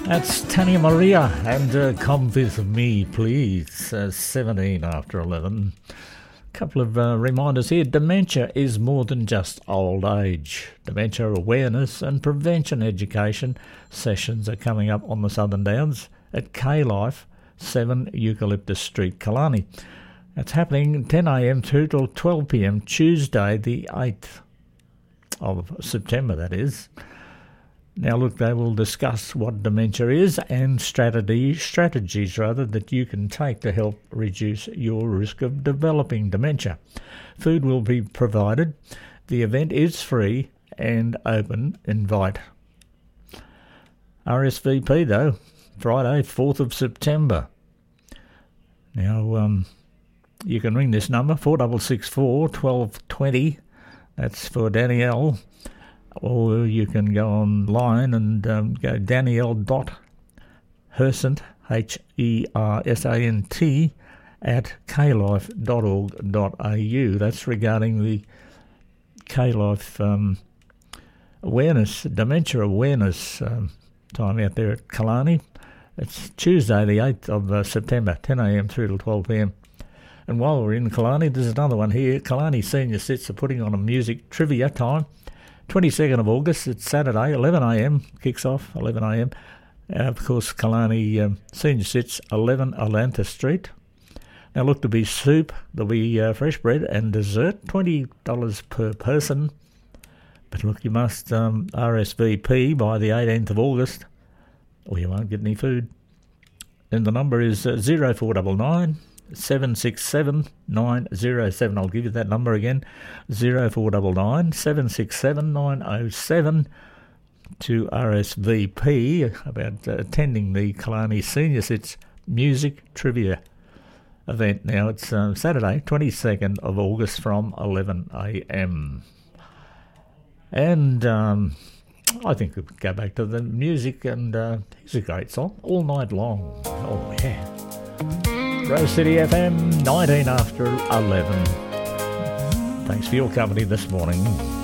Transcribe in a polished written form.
That's Tania Maria and Come With Me, Please. 17 after 11. Couple of reminders here. Dementia is more than just old age. Dementia awareness and prevention education sessions are coming up on the Southern Downs at K-Life, 7 Eucalyptus Street, Killarney. That's happening 10am through till 12pm, Tuesday the 8th of September, that is. Now, look, they will discuss what dementia is and strategies that you can take to help reduce your risk of developing dementia. Food will be provided. The event is free and open invite. RSVP, though, Friday, 4th of September. Now, you can ring this number, 4664 1220. That's for Danielle. Or you can go online and go danielle.hersant, Hersant, at klife.org.au. That's regarding the K-Life dementia awareness time out there at Killarney. It's Tuesday the 8th of September, 10am through till 12pm. And while we're in Killarney, there's another one here. Killarney Senior Sits are putting on a music trivia time. 22nd of August, it's Saturday, 11am, kicks off, 11am. Of course, Killarney Senior Sits, 11 Atlanta Street. Now, look, there'll be soup, there'll be fresh bread and dessert, $20 per person. But look, you must RSVP by the 18th of August, or you won't get any food. And the number is 0499 767 907. I'll give you that number again, 0499 767 907 to RSVP about attending the Killarney Senior Sits Music Trivia event. Now it's Saturday, 22nd of August from 11am. And I think we'll go back to the music, and it's a great song, All Night Long. Oh yeah. Rose City FM, 19 after 11. Thanks for your company this morning.